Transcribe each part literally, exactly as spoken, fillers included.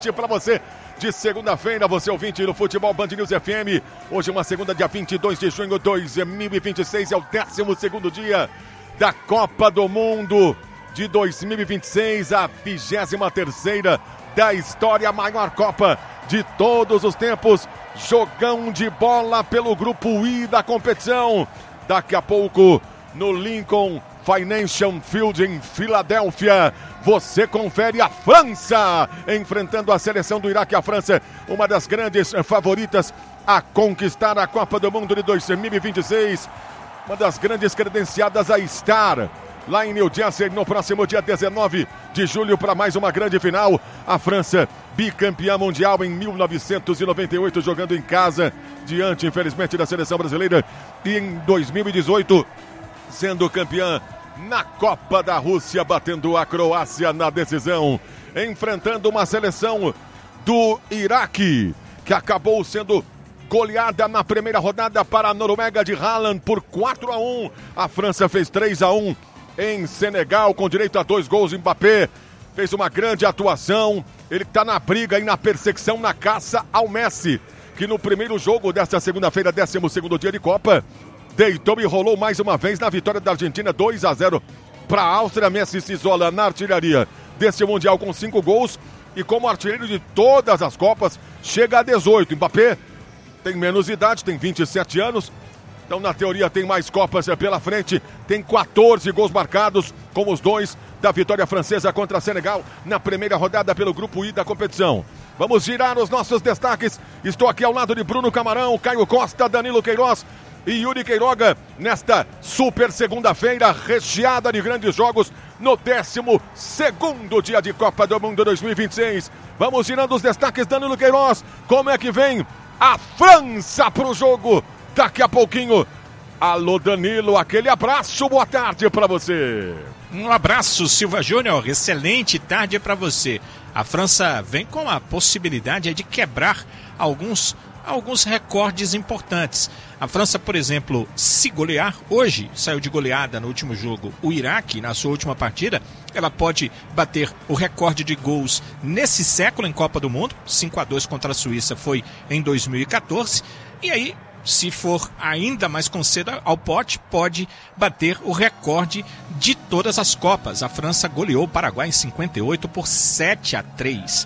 Para você de segunda-feira, você ouvinte do Futebol Band News F M. Hoje uma segunda, dia vinte e dois de junho de dois mil e vinte e seis, é o décimo segundo dia da Copa do Mundo de dois mil e vinte e seis, a vigésima terceira da história, a maior Copa de todos os tempos. Jogão de bola pelo grupo I da competição. Daqui a pouco no Lincoln Financial Field em Filadélfia, você confere a França enfrentando a seleção do Iraque. A França, uma das grandes favoritas a conquistar a Copa do Mundo de dois mil e vinte e seis, uma das grandes credenciadas a estar lá em New Jersey no próximo dia dezenove de julho para mais uma grande final. A França, bicampeã mundial em mil novecentos e noventa e oito, jogando em casa diante, infelizmente, da seleção brasileira, e em dois mil e dezoito sendo campeã na Copa da Rússia, batendo a Croácia na decisão, enfrentando uma seleção do Iraque que acabou sendo goleada na primeira rodada para a Noruega de Haaland por quatro a um. A França fez três a um em Senegal, com direito a dois gols. Mbappé fez uma grande atuação. Ele está na briga e na perseguição, na caça ao Messi, que no primeiro jogo desta segunda-feira, décimo segundo dia de Copa, deitou e rolou mais uma vez na vitória da Argentina, dois a zero para a Áustria. Messi se isola na artilharia deste Mundial com cinco gols e como artilheiro de todas as Copas chega a dezoito. Mbappé tem menos idade, tem vinte e sete anos, então na teoria tem mais Copas pela frente, tem quatorze gols marcados, com os dois da vitória francesa contra a Senegal na primeira rodada pelo grupo I da competição. Vamos girar os nossos destaques. Estou aqui ao lado de Bruno Camarão, Caio Costa, Danilo Queiroz e Yuri Queiroga, nesta super segunda-feira recheada de grandes jogos no décimo segundo dia de Copa do Mundo dois mil e vinte e seis. Vamos girando os destaques, Danilo Queiroz. Como é que vem a França para o jogo daqui a pouquinho? Alô, Danilo, aquele abraço, boa tarde para você. Um abraço, Silva Júnior, excelente tarde para você. A França vem com a possibilidade de quebrar alguns alguns recordes importantes. A França, por exemplo, se golear hoje, saiu de goleada no último jogo, o Iraque, na sua última partida, ela pode bater o recorde de gols nesse século em Copa do Mundo. Cinco a dois contra a Suíça foi em dois mil e quatorze. E aí, se for ainda mais com cedo ao pote, pode bater o recorde de todas as Copas. A França goleou o Paraguai em cinquenta e oito por sete a três.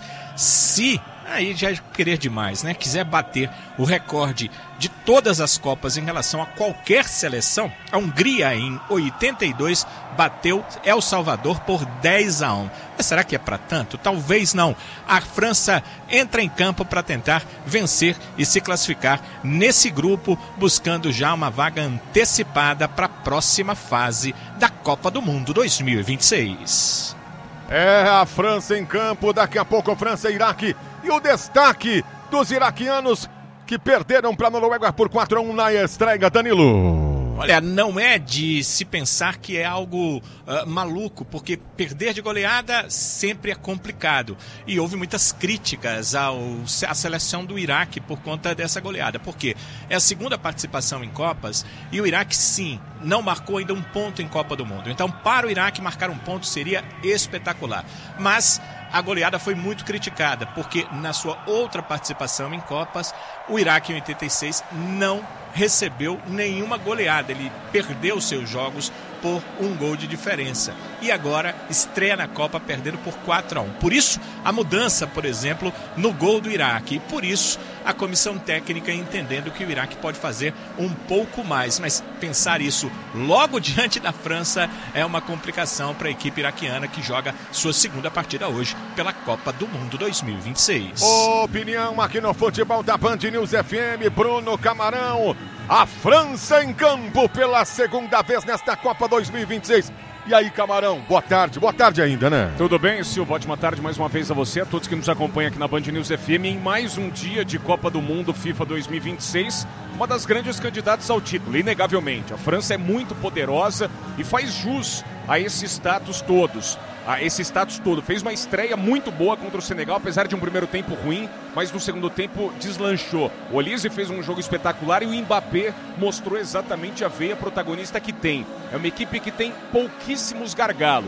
Se aí já é querer demais, né? Quiser bater o recorde de todas as Copas em relação a qualquer seleção, a Hungria em oitenta e dois bateu El Salvador por dez a um. Mas será que é para tanto? Talvez não. A França entra em campo para tentar vencer e se classificar nesse grupo, buscando já uma vaga antecipada para a próxima fase da Copa do Mundo dois mil e vinte e seis. É a França em campo, daqui a pouco França e Iraque. E o destaque dos iraquianos que perderam para a Noruega por quatro a um na estreia, Danilo. Olha, não é de se pensar que é algo uh, maluco, porque perder de goleada sempre é complicado. E houve muitas críticas ao, à seleção do Iraque por conta dessa goleada. Por quê? É a segunda participação em Copas e o Iraque, sim, não marcou ainda um ponto em Copa do Mundo. Então, para o Iraque, marcar um ponto seria espetacular. Mas a goleada foi muito criticada, porque na sua outra participação em Copas, o Iraque em oitenta e seis não recebeu nenhuma goleada. Ele perdeu seus jogos por um gol de diferença. E agora estreia na Copa perdendo por quatro a um. Por isso, a mudança, por exemplo, no gol do Iraque. E por isso, a comissão técnica entendendo que o Iraque pode fazer um pouco mais. Mas pensar isso logo diante da França é uma complicação para a equipe iraquiana, que joga sua segunda partida hoje pela Copa do Mundo dois mil e vinte e seis. Opinião aqui no Futebol da Band News F M, Bruno Camarão. A França em campo pela segunda vez nesta Copa dois mil e vinte e seis. E aí, Camarão, boa tarde, boa tarde ainda, né? Tudo bem, Silva? Ótima tarde mais uma vez a você, a todos que nos acompanham aqui na Band News F M em mais um dia de Copa do Mundo FIFA dois mil e vinte e seis, uma das grandes candidatas ao título, inegavelmente. A França é muito poderosa e faz jus a esse status todos. A esse status todo. Fez uma estreia muito boa contra o Senegal, apesar de um primeiro tempo ruim, mas no segundo tempo deslanchou. O Olise fez um jogo espetacular e o Mbappé mostrou exatamente a veia protagonista que tem. É uma equipe que tem pouquíssimos gargalos.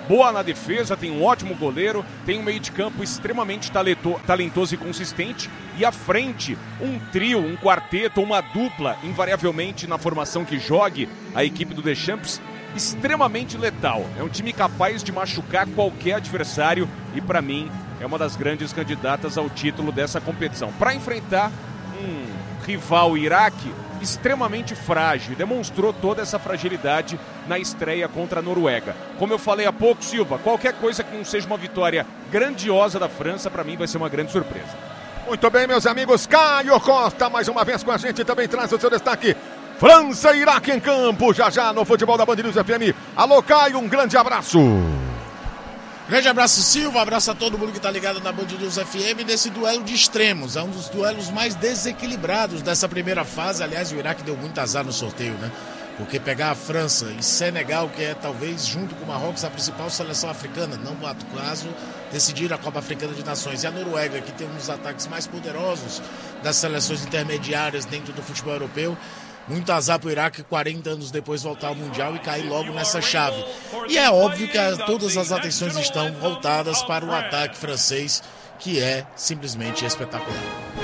boa na defesa, tem um ótimo goleiro, tem um meio de campo extremamente talento, talentoso e consistente, e à frente um trio, um quarteto, uma dupla, invariavelmente na formação que jogue a equipe do Deschamps, extremamente letal. É um time capaz de machucar qualquer adversário e, para mim, é uma das grandes candidatas ao título dessa competição. Para enfrentar um rival Iraque extremamente frágil e demonstrou toda essa fragilidade na estreia contra a Noruega. Como eu falei há pouco, Silva, qualquer coisa que não seja uma vitória grandiosa da França, para mim vai ser uma grande surpresa. Muito bem, meus amigos, Caio Costa mais uma vez com a gente, também traz o seu destaque. França e Iraque em campo, já já no futebol da Band News F M. Alô, Caio, um grande abraço. Grande abraço, Silva, abraço a todo mundo que está ligado na Band News F M nesse duelo de extremos. É um dos duelos mais desequilibrados dessa primeira fase. Aliás, o Iraque deu muito azar no sorteio, né? Porque pegar a França e Senegal, que é talvez junto com o Marrocos a principal seleção africana, não no caso, decidir a Copa Africana de Nações. E a Noruega, que tem um dos ataques mais poderosos das seleções intermediárias dentro do futebol europeu. Muito azar para o Iraque, quarenta anos depois voltar ao Mundial e cair logo nessa chave. E é óbvio que a, todas as atenções estão voltadas para o ataque francês, que é simplesmente espetacular.